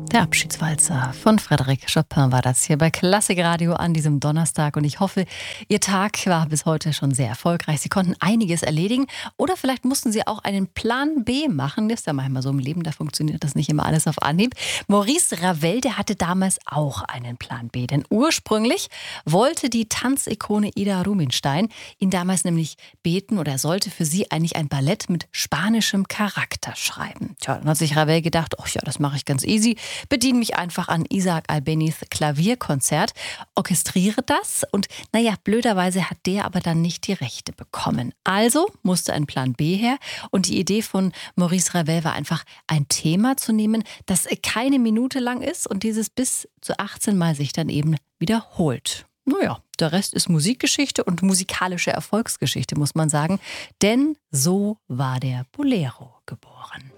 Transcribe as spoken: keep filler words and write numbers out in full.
Der Abschiedswalzer von Frédéric Chopin war das hier bei Klassikradio an diesem Donnerstag. Und ich hoffe, Ihr Tag war bis heute schon sehr erfolgreich. Sie konnten einiges erledigen oder vielleicht mussten Sie auch einen Plan B machen. Das ist ja manchmal so im Leben, da funktioniert das nicht immer alles auf Anhieb. Maurice Ravel, der hatte damals auch einen Plan B. Denn ursprünglich wollte die Tanzikone Ida Rubinstein ihn damals nämlich beten oder er sollte für sie eigentlich ein Ballett mit spanischem Charakter schreiben. Tja, dann hat sich Ravel gedacht, ach ja, das mache ich ganz easy. Bediene mich einfach an Isaac Albenis Klavierkonzert, orchestriere das und naja, blöderweise hat der aber dann nicht die Rechte bekommen. Also musste ein Plan B her und die Idee von Maurice Ravel war einfach ein Thema zu nehmen, das keine Minute lang ist und dieses bis zu achtzehn Mal sich dann eben wiederholt. Naja, der Rest ist Musikgeschichte und musikalische Erfolgsgeschichte, muss man sagen, denn so war der Bolero geboren.